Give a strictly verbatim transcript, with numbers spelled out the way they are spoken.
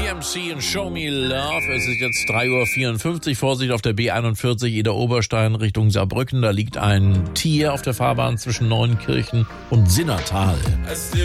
M C und Show Me Love. Es ist jetzt drei Uhr vierundfünfzig. Vorsicht auf der B einundvierzig Ida-Oberstein Richtung Saarbrücken. Da liegt ein Tier auf der Fahrbahn zwischen Neunkirchen und Sinnertal.